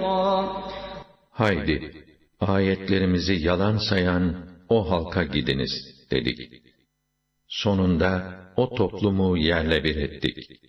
نَفِيرًا. Haydi, ayetlerimizi yalan sayan o halka gidiniz dedik. Sonunda o toplumu yerle bir ettik.